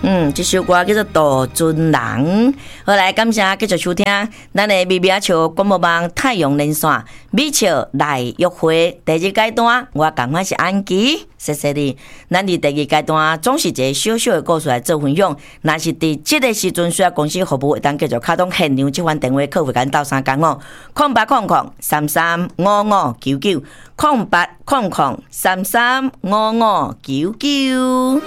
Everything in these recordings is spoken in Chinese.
这首歌叫做《杜鹃人》。好来，感谢继续收听咱的咪咪笑广播网太阳连线美笑来约会第二阶段，我赶快是安琪，谢谢你。咱伫第二阶段总是一个小小的故事来做分享。若是伫这个时阵需要公司服务，会当继续卡通现场这款电话客服间斗相共哦，0800335599 0800335599。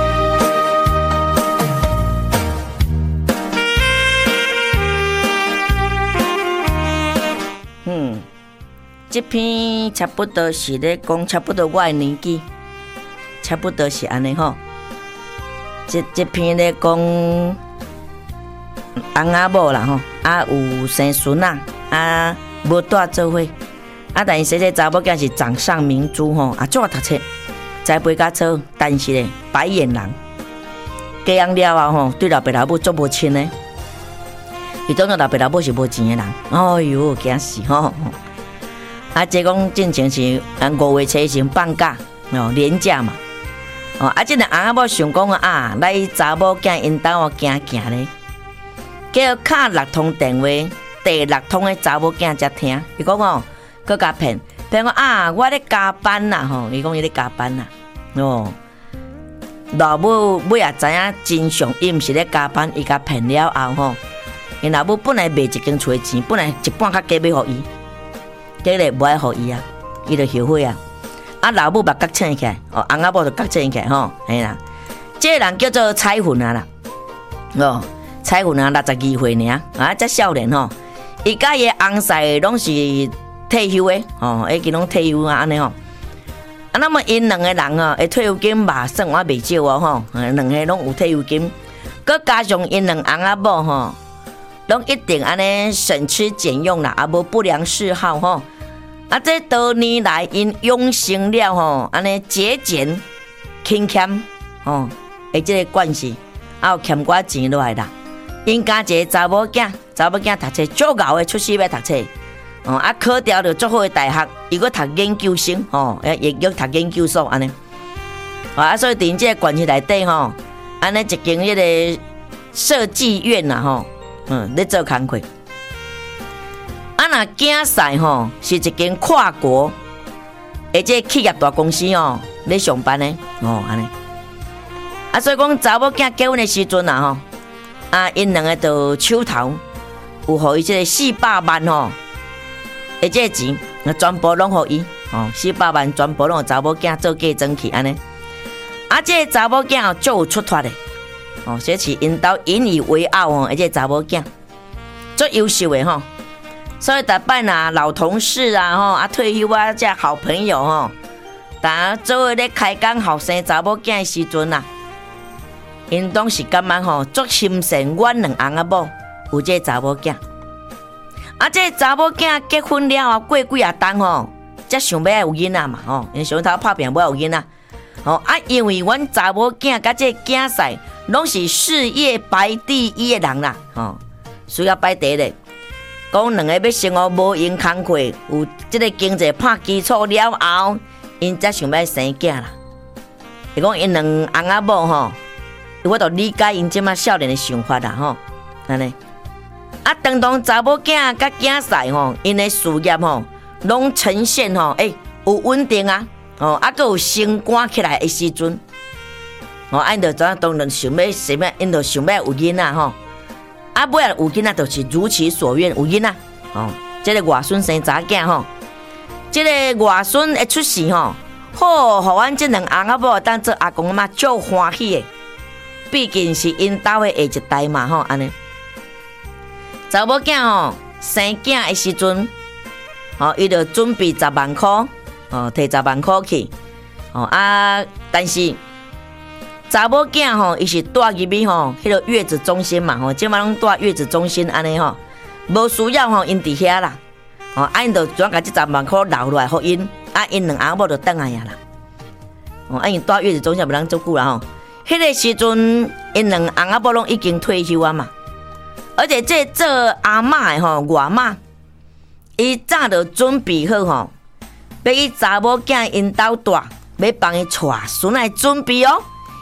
这篇差不多是咧讲，差不多我的年纪，差不多是安尼吼。这篇咧讲翁仔某啦吼，有生孙啊，无带做伙，但是这查某囝是掌上明珠吼，足读册，栽培甲错，但是咧白眼人，嫁人了后吼，对老爸老母足无亲的，伊当作老爸老母是无钱的人，哎哟，惊死吼！这讲进前是5月初先放假年假嘛，这个翁仔某想讲来查某囝因兜行行咧，叫敲6通电话，第6通的查某囝才听，伊讲佮甲骗讲我咧加班啦吼，伊讲伊咧加班啦，老母尾也知影真相，伊毋是咧加班，伊甲骗了后吼，因老母本来卖一间厝的钱，本来一半较加要互伊。结果无爱互伊伊就后悔老母把觉醒起来，翁仔某就觉醒起来吼，嘿啦，这个人叫做彩云啦，彩云62岁尔，才少年吼，伊甲伊翁婿拢是退休的，已经拢退休安尼吼，那么因两个人的退休金嘛算我袂少吼，两个拢有退休金，佮加上因两翁仔某吼。拢一定安尼省吃俭用啦，无不良嗜好吼。这多年来因养成了吼，安尼节俭、勤俭的这个惯势，有欠寡钱落来啦。因家一个查某囝读册足牛的，出世要读册，考掉了足好的大学，伊搁读研究生亦读研究所安尼。所以伫这个关系内底吼，安尼一间迄个设计院啦吼。咧做工课，若竞赛吼是一间跨国，而且企业大公司咧上班的安尼，所以讲查某囝结婚的时阵吼，因两个就手头有互伊这个400万而这个钱全部拢互伊400万全部拢互查某囝做嫁妆去安尼，这个查某囝足有出脱的。这是因兜引以为傲而且查某囝足优秀的吼，所以逐摆老同事退休这好朋友做伙咧开讲后生查某囝的时阵因当时感觉足心善，阮两翁仔某有这查某囝，这查某囝结婚了过几啊冬才想要有囡仔嘛因想头拍拼要有囡仔因为阮查某囝甲这竞赛。拢是事业排第一的人啦，需要排第一的。讲两个要生活无闲工课，有这个经济拍基础了后，因才想要生囝啦。伊讲因两翁仔某我都理解因即马少年的想法啦安尼。当查某囝甲竞赛因的事业拢呈现有稳定佮有升官起来的时阵。因就当然想要什么，因就想要有囡仔尾有囡仔就是如其所愿有囡仔这个外孙生查囝这个外孙一出世好，互阮这两翁仔某当做阿公阿妈足欢喜的，毕竟是因兜的下一代嘛安尼。查某囝生囝的时阵伊就准备10万块摕10万块去但是。查某囝伊是住入去迄个月子中心嘛即摆拢住月子中心安尼无需要因伫遐啦因就转甲这10万块留落来互因因两翁某就转来呀啦因住月子中心无通足久啦迄个时阵因两翁仔某拢已经退休嘛，而且这做阿嬷的外妈，伊早就准备好要伊查某囝因兜住，要帮伊带孙来准备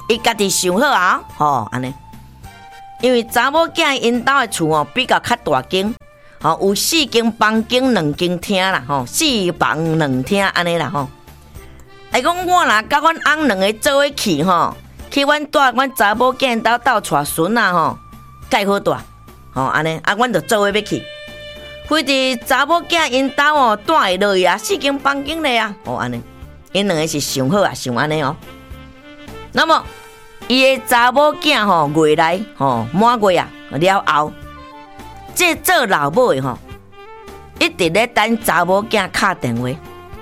伊家己想好啊，安尼。因为查某囝因兜的厝比较大间，有4间房间2间厅啦，4房2厅安尼啦会讲我若甲阮翁2个做伙去去阮带阮查某囝兜带孙啊介好大安尼阮就做伙要去。非伫查某囝因兜带会落去啊，4间房间咧啊安尼，因2个是想好啊，想安尼那么伊的查某囝月来满月啊了后，这做老母的一直咧等查某囝敲电话，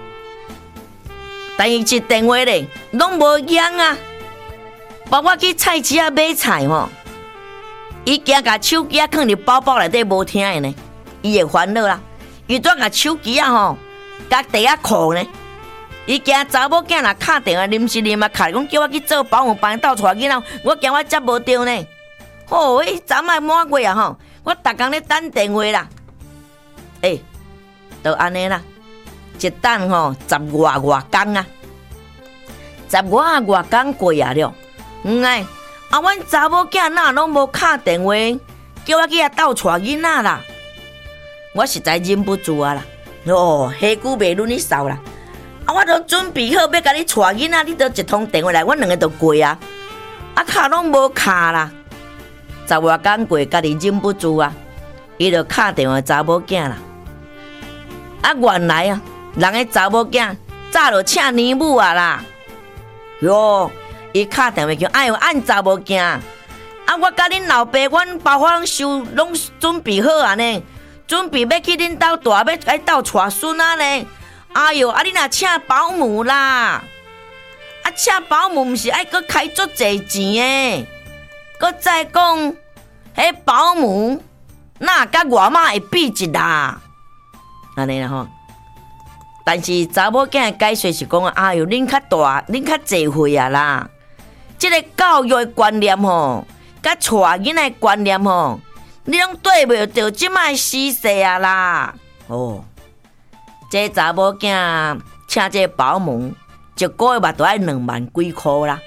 但伊一电话咧拢无响啊。包括去菜市啊买菜伊惊甲手机啊放伫包包内底无听的呢，伊会烦恼啦。伊怎甲手机啊甲地啊扣呢？伊惊查某囝若敲电话临时临啊敲，讲叫我去做保姆帮斗带囡仔，我惊我接无着呢。迄昨仔满月啊我逐工咧等电话啦。就安尼啦，一等10外工啊，10外工过啊了。阮查某囝哪拢无敲电话，叫我去遐斗带囡仔啦。我实在忍不住啊啦，下久袂轮你扫啦。我都准备好要甲你带囡仔，你都一通电话来，阮2个就过啊。敲拢无敲啦，10外工过，家己忍不住啊，伊就敲电话查某囝啦。原来啊，人个查某囝早就请年母啊啦。伊敲电话叫按查某囝，我甲恁老爸，阮包袱拢准备好啊呢，准备要去恁兜大，要来斗带孙啊呢。你若请保姆啦，请保姆毋是爱搁开足济钱诶，搁再讲，迄保姆哪甲外妈会比一啦？安尼啦但是查某囝的解说是讲恁较大，恁较济岁啊啦。这个教育的观念甲带囡仔的观念你拢对袂着即摆时势啊啦。这查某囝请这保姆，一个月嘛都要2万几箍啦。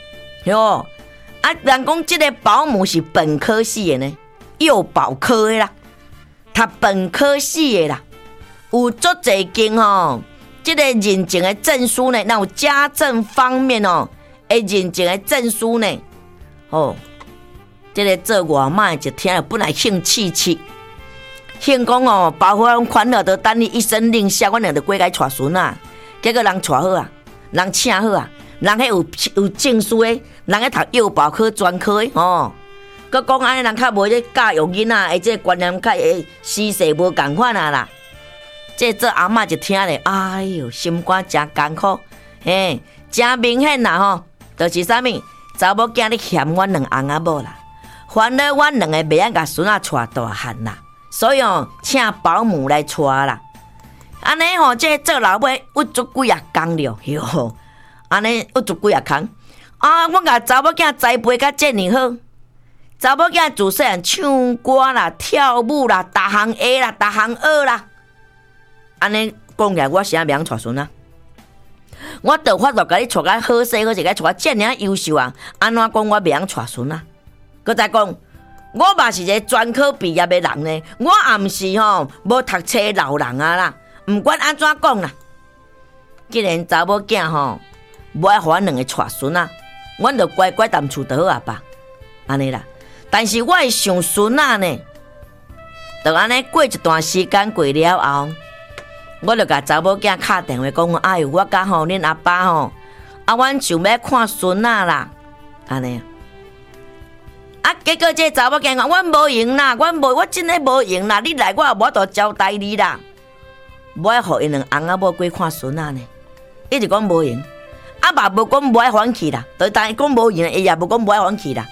人讲这个保姆是本科系的呢，幼保科的啦，读本科系的啦，有足济间这个认证的证书呢，有家政方面会认证的证书呢。这个做外妈一听了本来兴气气。兴讲包括阮款了，都等你一声令下，阮俩就过来带孙啊。结果人带好啊，人请好啊，人迄有证书的，人迄读幼保科专科的佮讲安尼人较无咧教育囡仔，而且观念较时势无共款啊啦。这做阿嬷一听咧，哎哟，心肝真艰苦，真明显啦就是啥物查某囝咧嫌阮2翁仔某啦，烦恼阮2个袂晓甲孙仔带大汉啦。所以请保姆来带啦，安尼这做老母郁足几啊工了，安尼郁足几啊工我甲查某囝栽培甲遮尔好，查某囝自细汉唱歌啦、跳舞啦、逐项会啦、逐项学啦，安尼讲起来，我是袂晓带孙啊。我就法度甲你带甲好势好势，甲带遮尔优秀啊，安怎讲我袂晓带孙啊？佮再讲。我嘛是一个专科毕业的人呢，我也毋是无读册的老人啊啦。毋管安怎讲啦，既然查某囝无爱互阮2个带孙啊，阮就乖乖踮厝就好啊吧，安尼啦。但是我会想孙啊呢，就安尼过一段时间过了后，我就甲查某囝敲电话讲，我甲恁阿爸阮想要看孙啊啦，安尼。结果这查某囝讲，阮无用啦，我真诶无用啦，你来我也无法度交代你啦。无爱互因2翁仔某过看孙啊呢，一直讲无用，嘛无讲无爱还去啦，就但讲无用，伊也无讲无爱还去啦。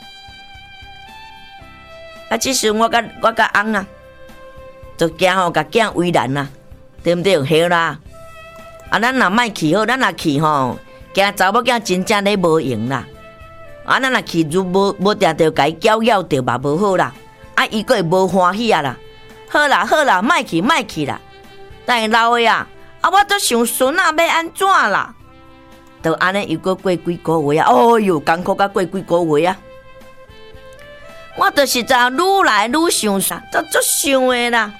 即时我甲翁啊，就惊甲囝为难啦，对毋对？嘿啦，咱若莫去好，咱若去惊查某囝真正咧无用啦。咱若去如无定着甲伊搅着嘛无好啦，伊个会无欢喜啊啦。好啦，莫去啦。但是老的啊，我都想孙啊要安怎啦？ 都安尼又过几个月啊，哦哟，艰苦甲过几个月啊！我就是愈来愈想啥，足想的啦。